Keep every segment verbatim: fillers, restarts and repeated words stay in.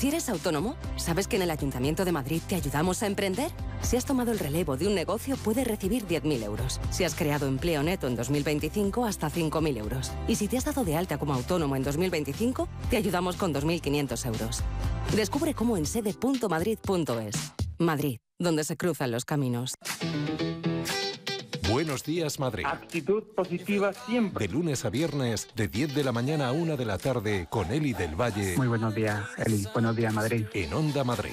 Si eres autónomo, ¿sabes que en el Ayuntamiento de Madrid te ayudamos a emprender? Si has tomado el relevo de un negocio, puedes recibir diez mil euros. Si has creado empleo neto en dos mil veinticinco, hasta cinco mil euros. Y si te has dado de alta como autónomo en dos mil veinticinco, te ayudamos con dos mil quinientos euros. Descubre cómo en sede punto madrid punto es. Madrid, donde se cruzan los caminos. Buenos días, Madrid. Actitud positiva siempre. De lunes a viernes, de diez de la mañana a una de la tarde, con Eli del Valle. Muy buenos días, Eli. Buenos días, Madrid. En Onda Madrid.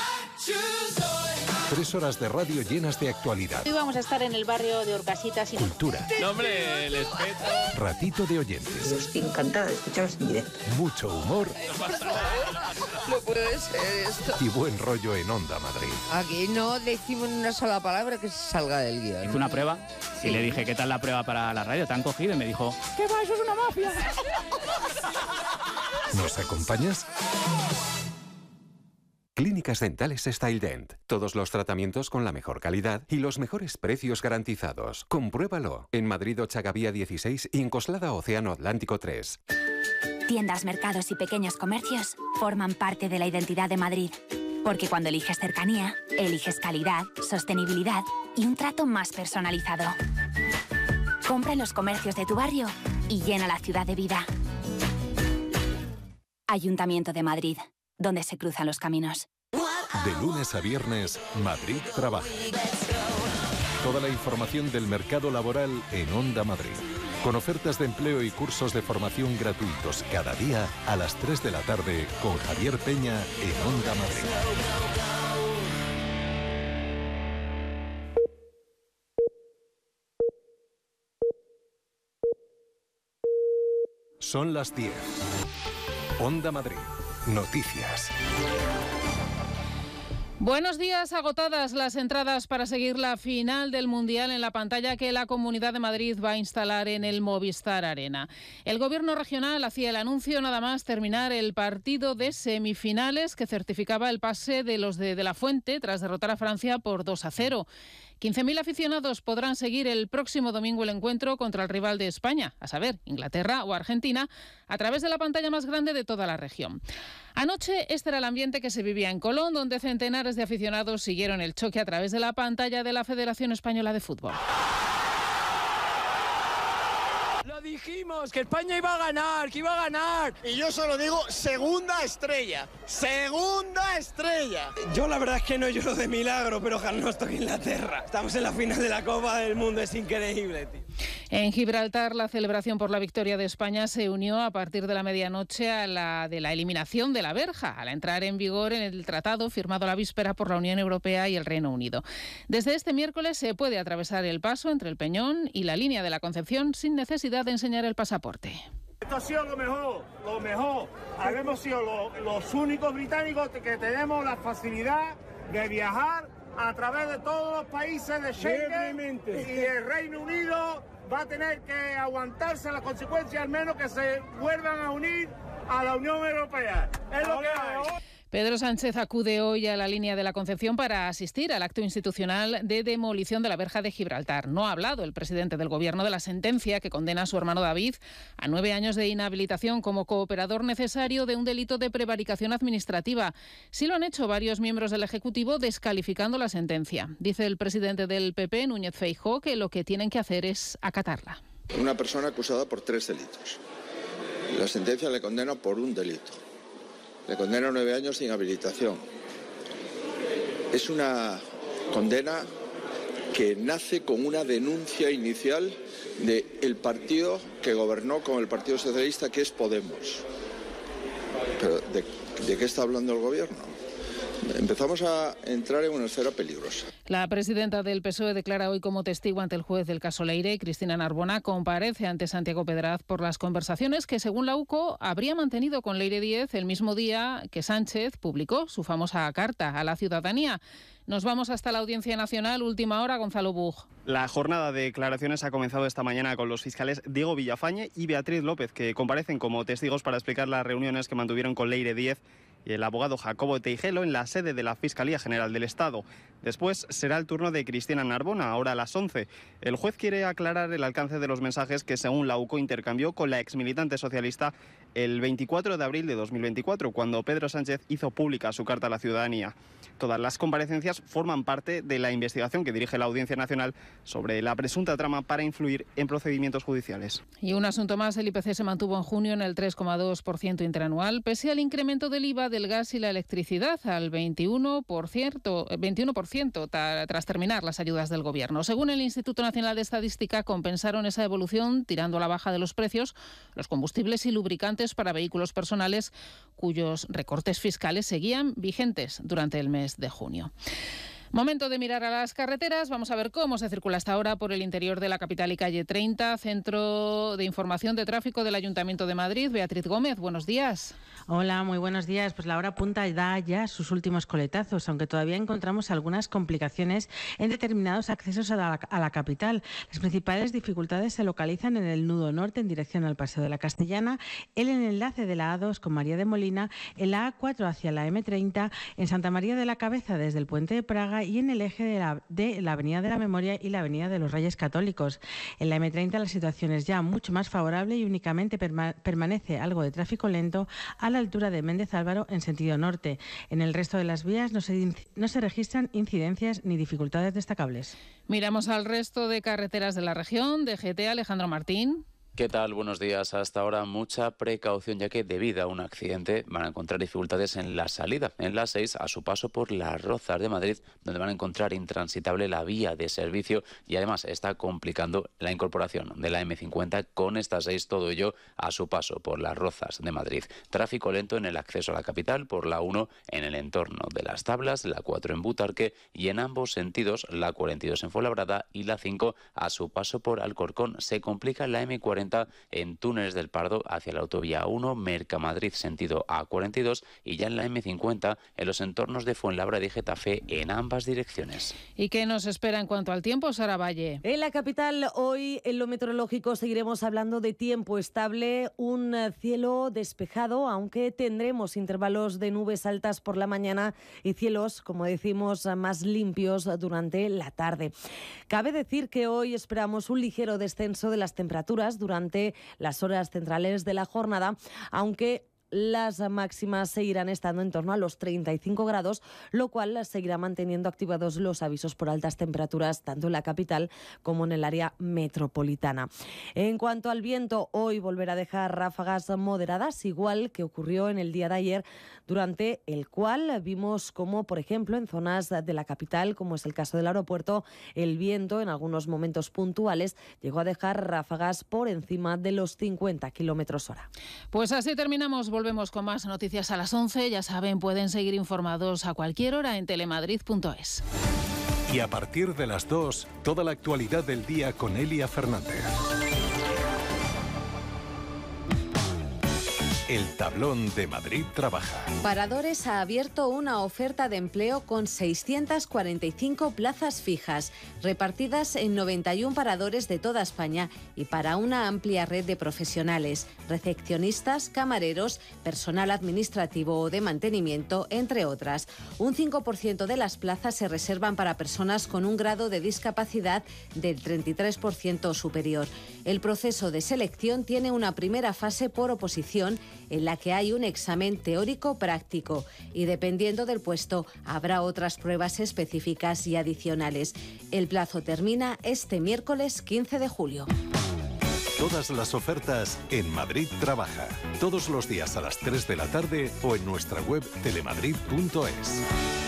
Tres horas de radio llenas de actualidad. Hoy vamos a estar en el barrio de Orcasitas y cultura. No, hombre, el espeto. Ratito de oyentes. Yo estoy encantada de escucharos en directo. Mucho humor. No puede ser esto. Y buen rollo en Onda Madrid. Aquí no decimos una sola palabra que se salga del guión. Hice una prueba sí. y le dije, ¿qué tal la prueba para la radio? ¿Te han cogido? Y me dijo, ¿qué va? Eso es una mafia. ¿Nos acompañas? Clínicas Dentales Styledent. Todos los tratamientos con la mejor calidad y los mejores precios garantizados. Compruébalo en Madrid Ochagavía dieciséis y en Coslada Océano Atlántico tres. Tiendas, mercados y pequeños comercios forman parte de la identidad de Madrid. Porque cuando eliges cercanía, eliges calidad, sostenibilidad y un trato más personalizado. Compra en los comercios de tu barrio y llena la ciudad de vida. Ayuntamiento de Madrid, donde se cruzan los caminos. De lunes a viernes, Madrid trabaja. Toda la información del mercado laboral en Onda Madrid. Con ofertas de empleo y cursos de formación gratuitos cada día a las tres de la tarde con Javier Peña en Onda Madrid. Son las diez. Onda Madrid. Noticias. Buenos días. Agotadas las entradas para seguir la final del Mundial en la pantalla que la Comunidad de Madrid va a instalar en el Movistar Arena. El Gobierno regional hacía el anuncio nada más terminar el partido de semifinales que certificaba el pase de los de De La Fuente tras derrotar a Francia por dos a cero. quince mil aficionados podrán seguir el próximo domingo el encuentro contra el rival de España, a saber, Inglaterra o Argentina, a través de la pantalla más grande de toda la región. Anoche este era el ambiente que se vivía en Colón, donde centenares de aficionados siguieron el choque a través de la pantalla de la Federación Española de Fútbol. Lo dijimos, que España iba a ganar, que iba a ganar. Y yo solo digo segunda estrella, segunda estrella. Yo la verdad es que no lloro de milagro, pero ojalá no estoy en Inglaterra. Estamos en la final de la Copa del Mundo, es increíble, tío. En Gibraltar, la celebración por la victoria de España se unió a partir de la medianoche a la de la eliminación de la verja, al entrar en vigor en el tratado firmado la víspera por la Unión Europea y el Reino Unido. Desde este miércoles se puede atravesar el paso entre el Peñón y la línea de la Concepción sin necesidad de enseñar el pasaporte. Esto ha sido lo mejor, lo mejor. Habemos sido lo, los únicos británicos que tenemos la facilidad de viajar a través de todos los países de Schengen y el Reino Unido va a tener que aguantarse las consecuencias, al menos que se vuelvan a unir a la Unión Europea. Es lo que hay. Pedro Sánchez acude hoy a la línea de la Concepción para asistir al acto institucional de demolición de la verja de Gibraltar. No ha hablado el presidente del Gobierno de la sentencia que condena a su hermano David a nueve años de inhabilitación como cooperador necesario de un delito de prevaricación administrativa. Sí lo han hecho varios miembros del Ejecutivo descalificando la sentencia. Dice el presidente del P P, Núñez Feijóo, que lo que tienen que hacer es acatarla. Una persona acusada por tres delitos. La sentencia le condena por un delito. Le condena nueve años de inhabilitación. Es una condena que nace con una denuncia inicial del partido que gobernó con el Partido Socialista, que es Podemos. Pero ¿de, de qué está hablando el gobierno? Empezamos a entrar en una esfera peligrosa. La presidenta del P S O E declara hoy como testigo ante el juez del caso Leire. Cristina Narbona comparece ante Santiago Pedraz por las conversaciones que, según la U C O, habría mantenido con Leire Díez el mismo día que Sánchez publicó su famosa carta a la ciudadanía. Nos vamos hasta la Audiencia Nacional. Última hora, Gonzalo Bug. La jornada de declaraciones ha comenzado esta mañana con los fiscales Diego Villafañe y Beatriz López, que comparecen como testigos para explicar las reuniones que mantuvieron con Leire Díez y el abogado Jacobo Teijelo en la sede de la Fiscalía General del Estado. Después será el turno de Cristina Narbona, ahora a las once. El juez quiere aclarar el alcance de los mensajes que, según la UCO, intercambió con la exmilitante socialista el veinticuatro de abril de dos mil veinticuatro, cuando Pedro Sánchez hizo pública su carta a la ciudadanía. Todas las comparecencias forman parte de la investigación que dirige la Audiencia Nacional sobre la presunta trama para influir en procedimientos judiciales. Y un asunto más, el I P C se mantuvo en junio en el tres coma dos por ciento interanual, pese al incremento del I V A del gas y la electricidad al veintiuno por ciento, veintiuno por ciento tras terminar las ayudas del Gobierno. Según el Instituto Nacional de Estadística, compensaron esa evolución tirando a la baja de los precios los combustibles y lubricantes para vehículos personales, cuyos recortes fiscales seguían vigentes durante el mes de junio. Momento de mirar a las carreteras. Vamos a ver cómo se circula hasta ahora por el interior de la capital y calle treinta, Centro de Información de Tráfico del Ayuntamiento de Madrid. Beatriz Gómez, buenos días. Hola, muy buenos días. Pues la hora punta da ya sus últimos coletazos, aunque todavía encontramos algunas complicaciones en determinados accesos a la, a la capital. Las principales dificultades se localizan en el nudo norte en dirección al Paseo de la Castellana, en el enlace de la A dos con María de Molina, en la A cuatro hacia la eme treinta, en Santa María de la Cabeza desde el Puente de Praga y en el eje de la, de la Avenida de la Memoria y la Avenida de los Reyes Católicos. En la eme treinta la situación es ya mucho más favorable y únicamente perma, permanece algo de tráfico lento a la altura de Méndez Álvaro en sentido norte. En el resto de las vías no se, no se registran incidencias ni dificultades destacables. Miramos al resto de carreteras de la región. D G T, Alejandro Martín. ¿Qué tal? Buenos días. Hasta ahora mucha precaución, ya que debido a un accidente van a encontrar dificultades en la salida, en la seis, a su paso por Las Rozas de Madrid, donde van a encontrar intransitable la vía de servicio y además está complicando la incorporación de la eme cincuenta con esta seis, todo ello a su paso por Las Rozas de Madrid. Tráfico lento en el acceso a la capital por la uno en el entorno de Las Tablas, la cuatro en Butarque y en ambos sentidos la cuarenta y dos en Fuenlabrada y la cinco a su paso por Alcorcón. Se complica la eme cuarenta en Túneles del Pardo hacia la autovía uno, Mercamadrid sentido A cuarenta y dos y ya en la eme cincuenta en los entornos de Fuenlabrada y Getafe en ambas direcciones. ¿Y qué nos espera en cuanto al tiempo, Sara Valle? En la capital hoy en lo meteorológico seguiremos hablando de tiempo estable, un cielo despejado, aunque tendremos intervalos de nubes altas por la mañana y cielos, como decimos, más limpios durante la tarde. Cabe decir que hoy esperamos un ligero descenso de las temperaturas durante durante las horas centrales de la jornada, aunque las máximas seguirán estando en torno a los treinta y cinco grados, lo cual seguirá manteniendo activados los avisos por altas temperaturas tanto en la capital como en el área metropolitana. En cuanto al viento, hoy volverá a dejar ráfagas moderadas, igual que ocurrió en el día de ayer, durante el cual vimos como, por ejemplo, en zonas de la capital, como es el caso del aeropuerto, el viento en algunos momentos puntuales llegó a dejar ráfagas por encima de los cincuenta kilómetros hora. Pues así terminamos. Volvemos con más noticias a las once. Ya saben, pueden seguir informados a cualquier hora en telemadrid punto es. Y a partir de las dos, toda la actualidad del día con Elia Fernández. El tablón de Madrid trabaja. Paradores ha abierto una oferta de empleo con seiscientas cuarenta y cinco plazas fijas, repartidas en noventa y uno paradores de toda España y para una amplia red de profesionales, recepcionistas, camareros, personal administrativo o de mantenimiento, entre otras. Un cinco por ciento de las plazas se reservan para personas con un grado de discapacidad del treinta y tres por ciento superior. El proceso de selección tiene una primera fase por oposición, en la que hay un examen teórico práctico y dependiendo del puesto habrá otras pruebas específicas y adicionales. El plazo termina este miércoles quince de julio. Todas las ofertas en Madrid Trabaja. Todos los días a las tres de la tarde o en nuestra web telemadrid punto es.